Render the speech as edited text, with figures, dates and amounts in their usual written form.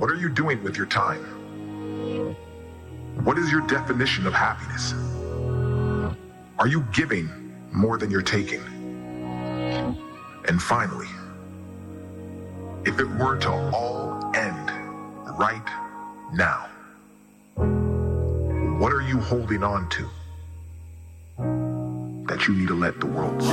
What are you doing with your time? What is your definition of happiness? Are you giving more than you're taking? And finally, if it were to all end right now, what are you holding on to that you need to let the world see?